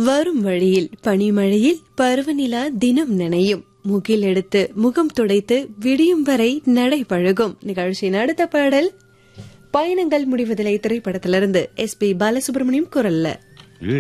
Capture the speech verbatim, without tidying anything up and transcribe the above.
வரும் வழியில் பனிமழையில் பருவநிலா தினம் நனையும், முகில் எடுத்து முகம் துடைத்து விடியும் வரை நடை பழகும். நிகழ்ச்சியின் அடுத்த பாடல் பயணங்கள் முடிவதில்லை திரைப்படத்திலிருந்து எஸ் பி பாலசுப்ரமணியம் குரல்ல.